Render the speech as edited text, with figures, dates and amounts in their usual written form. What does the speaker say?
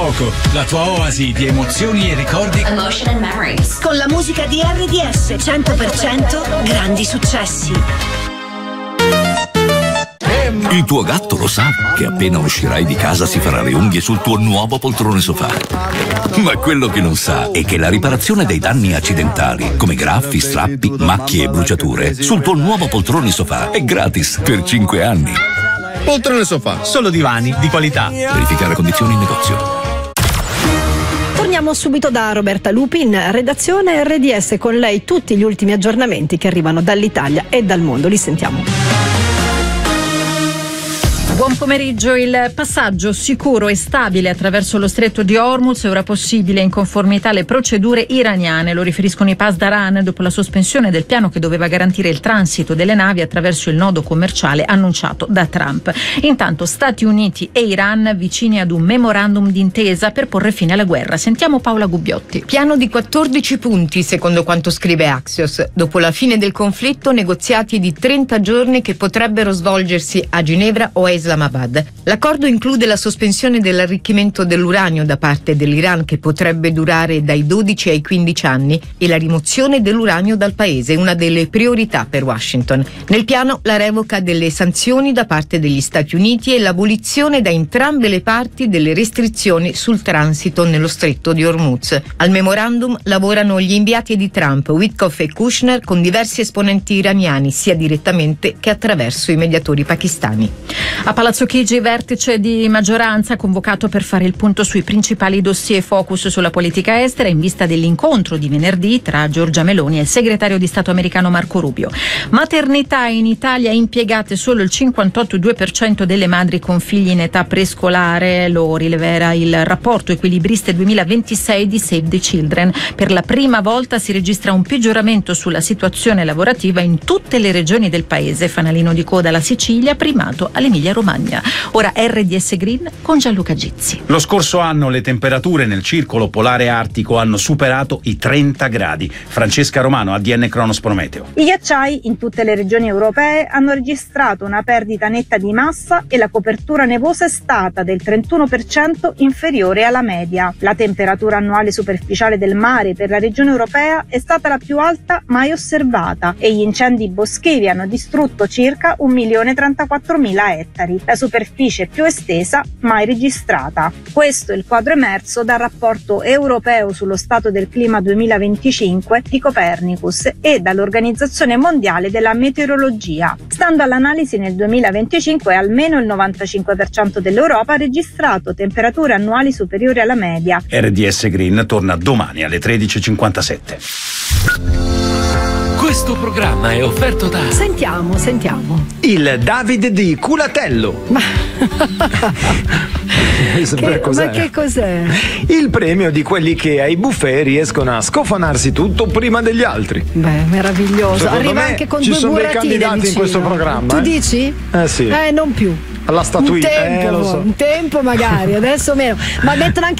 Poco, la tua oasi di emozioni e ricordi. Emotion and memories. Con la musica di RDS 100% grandi successi. Il tuo gatto lo sa che appena uscirai di casa si farà le unghie sul tuo nuovo poltrone sofà. Ma quello che non sa è che la riparazione dei danni accidentali, come graffi, strappi, macchie e bruciature, sul tuo nuovo poltrone sofà è gratis per 5 anni. Poltrone sofà, solo divani di qualità. Verificare condizioni in negozio. Torniamo subito da Roberta Lupi in redazione RDS, con lei tutti gli ultimi aggiornamenti che arrivano dall'Italia e dal mondo. Li sentiamo. Buon pomeriggio. Il passaggio sicuro e stabile attraverso lo stretto di Hormuz è ora possibile in conformità alle procedure iraniane. Lo riferiscono i Pasdaran dopo la sospensione del piano che doveva garantire il transito delle navi attraverso il nodo commerciale annunciato da Trump. Intanto Stati Uniti e Iran vicini ad un memorandum d'intesa per porre fine alla guerra. Sentiamo Paola Gubbiotti. Piano di 14 punti, secondo quanto scrive Axios. Dopo la fine del conflitto, negoziati di 30 giorni che potrebbero svolgersi a Ginevra o a Islamabad. L'accordo include la sospensione dell'arricchimento dell'uranio da parte dell'Iran, che potrebbe durare dai 12 ai 15 anni, e la rimozione dell'uranio dal paese, una delle priorità per Washington. Nel piano la revoca delle sanzioni da parte degli Stati Uniti e l'abolizione da entrambe le parti delle restrizioni sul transito nello stretto di Hormuz. Al memorandum lavorano gli inviati di Trump, Witkoff e Kushner, con diversi esponenti iraniani, sia direttamente che attraverso i mediatori pakistani. A Palazzo Chigi, vertice di maggioranza convocato per fare il punto sui principali dossier focus sulla politica estera in vista dell'incontro di venerdì tra Giorgia Meloni e il segretario di Stato americano Marco Rubio. Maternità in Italia, impiegate solo il 58,2% delle madri con figli in età prescolare, lo rivela il rapporto Equilibriste 2026 di Save the Children. Per la prima volta si registra un peggioramento sulla situazione lavorativa in tutte le regioni del paese, fanalino di coda la Sicilia, primato all'Emilia Romagna. Ora RDS Green con Gianluca Gizzi. Lo scorso anno le temperature nel circolo polare artico hanno superato i 30 gradi. Francesca Romano, ADN Cronos Prometeo. I ghiacciai in tutte le regioni europee hanno registrato una perdita netta di massa e la copertura nevosa è stata del 31% inferiore alla media. La temperatura annuale superficiale del mare per la regione europea è stata la più alta mai osservata e gli incendi boschivi hanno distrutto circa 1.034.000 ettari, la superficie più estesa mai registrata. Questo è il quadro emerso dal rapporto europeo sullo stato del clima 2025 di Copernicus e dall'Organizzazione Mondiale della Meteorologia. Stando all'analisi, nel 2025 almeno il 95% dell'Europa ha registrato temperature annuali superiori alla media. RDS Green torna domani alle 13:57. Questo programma è offerto da... Sentiamo. Il David di Culatello. Ma Cos'è? Ma che cos'è? Il premio di quelli che ai buffet riescono a scofanarsi tutto prima degli altri. Beh, meraviglioso. Secondo Arriva me anche con ci 2 sono dei buratine candidati in questo programma. Tu dici? Sì. Non più. Alla statuina. Un tempo, lo so. un tempo magari, adesso meno. Ma mettono anche